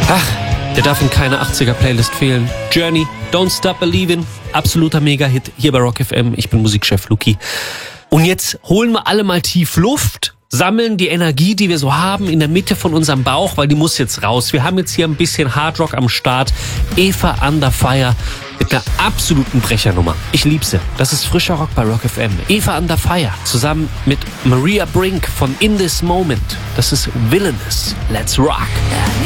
Ach, der darf in keiner 80er-Playlist fehlen. Journey, Don't Stop Believin', absoluter Mega-Hit hier bei Rock FM. Ich bin Musikchef Luki. Und jetzt holen wir alle mal tief Luft, sammeln die Energie, die wir so haben, in der Mitte von unserem Bauch, weil die muss jetzt raus. Wir haben jetzt hier ein bisschen Hardrock am Start. Eva Under Fire mit einer absoluten Brechernummer. Ich liebe sie. Das ist frischer Rock bei Rock FM. Eva Under Fire zusammen mit Maria Brink von In This Moment. Das ist Villainous. Let's rock.